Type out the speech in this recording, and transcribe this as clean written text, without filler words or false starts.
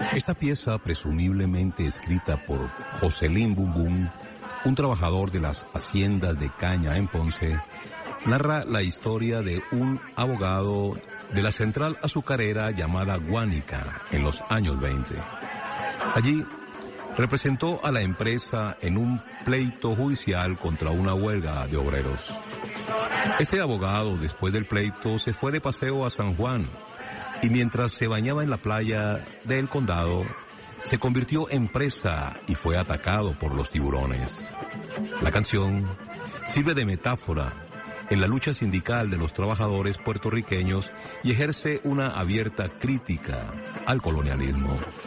Esta pieza, presumiblemente escrita por Joselín Bumbum, un trabajador de las haciendas de caña en Ponce, narra la historia de un abogado de la central azucarera llamada Guánica en los años 20. Allí representó a la empresa en un pleito judicial contra una huelga de obreros. Este abogado, después del pleito, se fue de paseo a San Juan y mientras se bañaba en la playa del condado, se convirtió en presa y fue atacado por los tiburones. La canción sirve de metáfora en la lucha sindical de los trabajadores puertorriqueños y ejerce una abierta crítica al colonialismo.